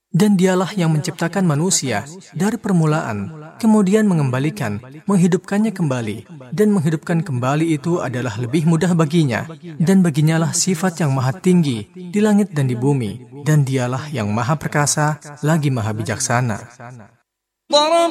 Dan dialah yang menciptakan manusia dari permulaan, kemudian mengembalikan, menghidupkannya kembali. Dan menghidupkan kembali itu adalah lebih mudah baginya. Dan baginyalah sifat yang maha tinggi di langit dan di bumi. Dan dialah yang maha perkasa, lagi maha bijaksana.